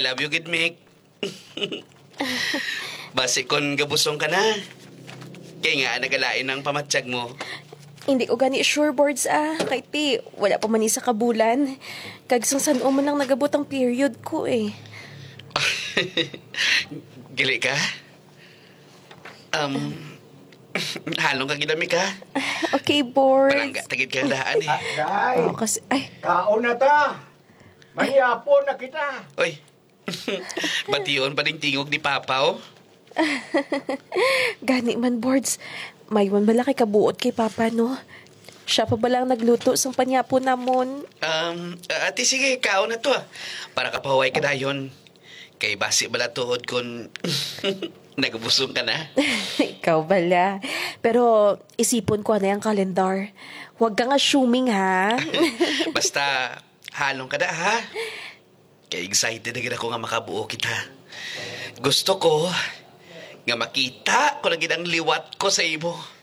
I love you, good Mick. Basi kon gabusong ka na. Kaya nga, nagalain ng pamatsyag mo. Hindi ko gani sure boards Kahit wala pa man sa kabulan. Kagsang san mo lang nagabot ang period ko eh. Gali ka? Halong ka ginami ka? Okay, boards. Palangga, tagid kang daan eh. Day, Kasi, kaon na ta. Mahihapon na kita. Oy, bation pa ding tingog ni Papa, oh. gani man, boards. May man bala kay kabuot kay Papa, no? Siya pa balang nagluto sa panyapo namon. Ate, sige, kao na to, ah. Para kapahuay ka dayon. Kay basi bala tuhod kon nagabusong ka na. Ikaw bala. Pero isipon ko na yung kalendar. Huwag kang assuming, ha? Basta, halong ka na, ha? Kaya excited na ako nga makabuo kita. Gusto ko nga makita ko na ginang liwat ko sa imo.